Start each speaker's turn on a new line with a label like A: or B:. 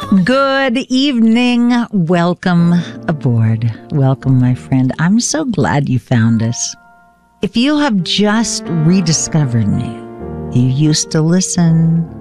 A: Good evening. Welcome aboard. Welcome, my friend. I'm so glad you found us. If you have just rediscovered me, you used to listen